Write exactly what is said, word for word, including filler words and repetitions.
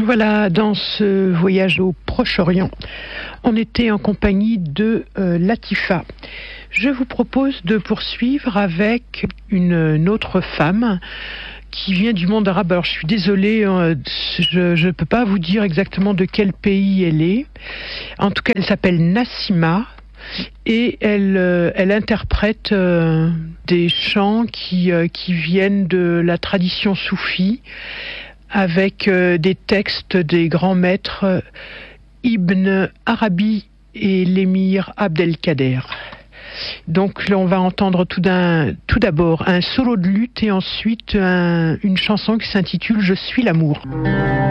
Voilà, dans ce voyage au Proche-Orient, on était en compagnie de euh, Latifa. Je vous propose de poursuivre avec une, une autre femme qui vient du monde arabe. Alors je suis désolée, euh, je ne peux pas vous dire exactement de quel pays elle est. En tout cas, elle s'appelle Nassima. Et elle, euh, elle interprète euh, des chants qui, euh, qui viennent de la tradition soufie, avec euh, des textes des grands maîtres euh, Ibn Arabi et l'émir Abdelkader. Donc là, on va entendre tout, d'un, tout d'abord un solo de luth et ensuite un, une chanson qui s'intitule « Je suis l'amour ».